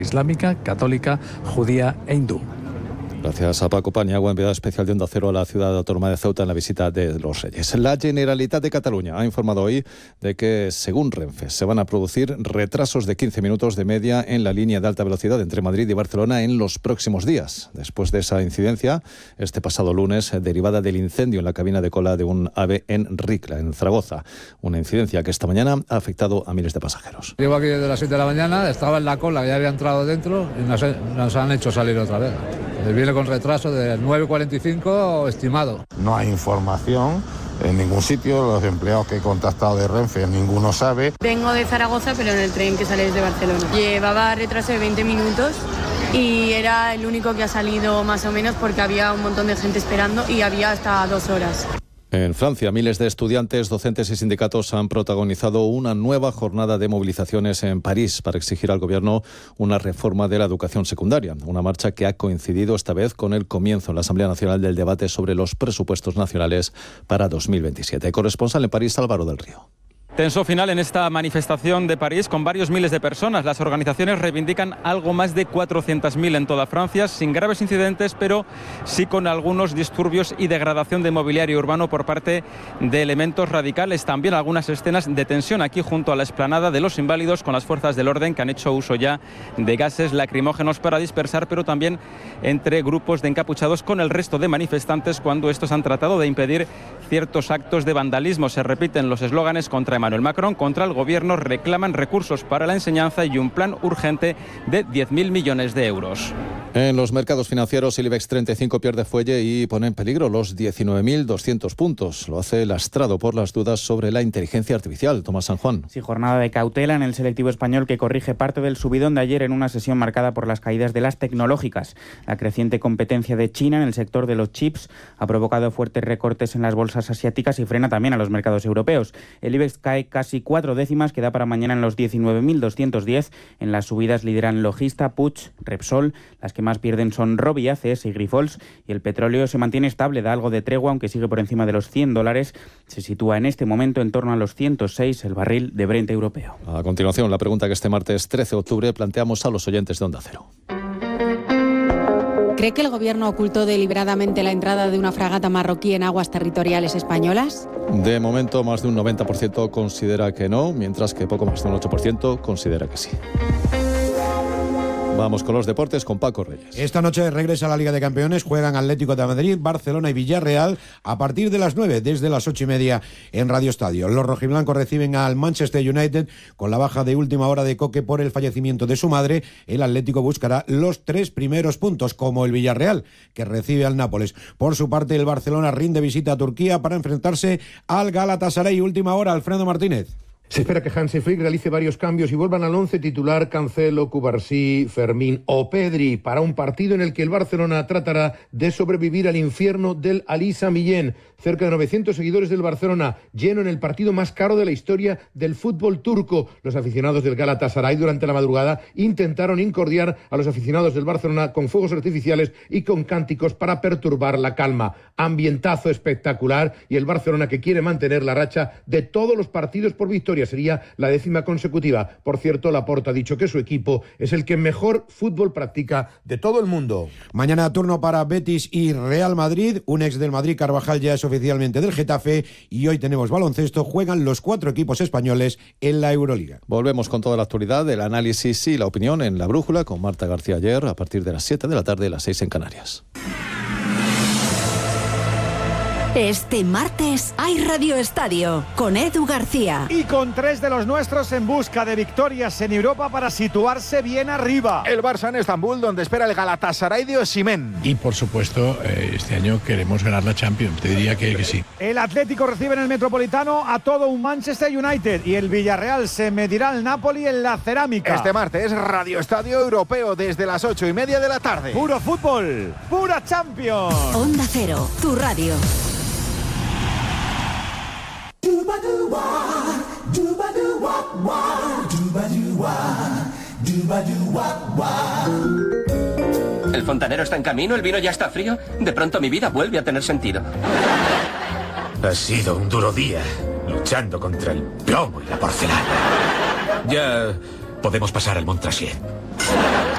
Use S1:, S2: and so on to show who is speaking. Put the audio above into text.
S1: islámica, católica, judía e hindú.
S2: Gracias a Paco Paniagua, enviado especial de Onda Cero a la ciudad autónoma de Ceuta en la visita de los Reyes. La Generalitat de Cataluña ha informado hoy de que, según Renfe, se van a producir retrasos de 15 minutos de media en la línea de alta velocidad entre Madrid y Barcelona en los próximos días. Después de esa incidencia, este pasado lunes, derivada del incendio en la cabina de cola de un AVE en Ricla, en Zaragoza. Una incidencia que esta mañana ha afectado a miles de pasajeros.
S3: Llevo aquí desde las 7 de la mañana, estaba en la cola, ya había entrado dentro y nos han hecho salir otra vez. Viene con retraso de 9:45 estimado.
S4: No hay información en ningún sitio, los empleados que he contactado de Renfe, ninguno sabe.
S5: Vengo de Zaragoza, pero en el tren que sale desde Barcelona. Llevaba retraso de 20 minutos y era el único que ha salido más o menos porque había un montón de gente esperando y había hasta 2 horas.
S2: En Francia, miles de estudiantes, docentes y sindicatos han protagonizado una nueva jornada de movilizaciones en París para exigir al gobierno una reforma de la educación secundaria. Una marcha que ha coincidido esta vez con el comienzo en la Asamblea Nacional del debate sobre los presupuestos nacionales para 2027. Corresponsal en París, Álvaro del Río.
S6: Tenso final en esta manifestación de París con varios miles de personas. Las organizaciones reivindican algo más de 400.000 en toda Francia, sin graves incidentes, pero sí con algunos disturbios y degradación de mobiliario urbano por parte de elementos radicales. También algunas escenas de tensión aquí junto a la explanada de los Inválidos con las fuerzas del orden que han hecho uso ya de gases lacrimógenos para dispersar, pero también entre grupos de encapuchados con el resto de manifestantes cuando estos han tratado de impedir ciertos actos de vandalismo. Se repiten los eslóganes contra Emmanuel Macron, contra el gobierno, reclaman recursos para la enseñanza y un plan urgente de 10.000 millones de euros.
S2: En los mercados financieros, el IBEX 35 pierde fuelle y pone en peligro los 19.200 puntos. Lo hace lastrado por las dudas sobre la inteligencia artificial. Tomás San Juan.
S7: Sí, jornada de cautela en el selectivo español que corrige parte del subidón de ayer en una sesión marcada por las caídas de las tecnológicas. La creciente competencia de China en el sector de los chips ha provocado fuertes recortes en las bolsas asiáticas y frena también a los mercados europeos. El IBEX cae casi 4 décimas, queda para mañana en los 19.210. En las subidas lideran Logista, Puig, Repsol. Las que más pierden son Robi, ACS y Grifols. Y el petróleo se mantiene estable, da algo de tregua, aunque sigue por encima de los $100. Se sitúa en este momento en torno a los 106 el barril de Brent europeo.
S2: A continuación, la pregunta que este martes 13 de octubre planteamos a los oyentes de Onda Cero.
S8: ¿Cree que el gobierno ocultó deliberadamente la entrada de una fragata marroquí en aguas territoriales españolas?
S2: De momento, más de un 90% considera que no, mientras que poco más de un 8% considera que sí. Vamos con los deportes con Paco Reyes.
S9: Esta noche regresa a la Liga de Campeones, juegan Atlético de Madrid, Barcelona y Villarreal a partir de las 9, desde las 8:30 en Radio Estadio. Los rojiblancos reciben al Manchester United con la baja de última hora de Coque por el fallecimiento de su madre. El Atlético buscará los 3 primeros puntos, como el Villarreal, que recibe al Nápoles. Por su parte, el Barcelona rinde visita a Turquía para enfrentarse al Galatasaray. Última hora, Alfredo Martínez.
S10: Se espera que Hansi Flick realice varios cambios y vuelvan al 11 titular Cancelo, Cubarsí, Fermín o Pedri para un partido en el que el Barcelona tratará de sobrevivir al infierno del Ali Sami Yen. Cerca de 900 seguidores del Barcelona, lleno en el partido más caro de la historia del fútbol turco. Los aficionados del Galatasaray durante la madrugada intentaron incordiar a los aficionados del Barcelona con fuegos artificiales y con cánticos para perturbar la calma. Ambientazo espectacular y el Barcelona que quiere mantener la racha de todos los partidos por victoria. Sería la 10ª consecutiva. Por cierto, Laporta ha dicho que su equipo es el que mejor fútbol practica de todo el mundo.
S9: Mañana turno para Betis y Real Madrid. Un ex del Madrid, Carvajal, ya es oficialmente del Getafe. Y hoy tenemos baloncesto. Juegan los 4 equipos españoles en la Euroliga.
S2: Volvemos con toda la actualidad, el análisis y la opinión en La Brújula con Marta García Ayer a partir de las 7 de la tarde, las 6 en Canarias.
S11: Este martes hay Radio Estadio con Edu García.
S12: Y con 3 de los nuestros en busca de victorias en Europa para situarse bien arriba.
S13: El Barça en Estambul, donde espera el Galatasaray de Osimhen.
S14: Y por supuesto, este año queremos ganar la Champions. Te diría que sí.
S12: El Atlético recibe en el Metropolitano a todo un Manchester United. Y el Villarreal se medirá al Napoli en la Cerámica.
S13: Este martes Radio Estadio Europeo desde las 8:30 de la tarde.
S12: Puro fútbol, pura Champions.
S11: Onda Cero, tu radio.
S15: ¿El fontanero está en camino? ¿El vino ya está frío? De pronto mi vida vuelve a tener sentido.
S16: Ha sido un duro día, luchando contra el plomo y la porcelana. Ya podemos pasar al Montrachet.